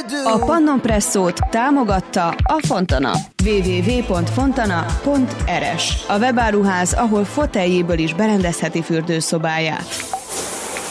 A Pannon Presszót támogatta a Fontana. www.fontana.rs. A webáruház, ahol foteljéből is berendezheti fürdőszobáját.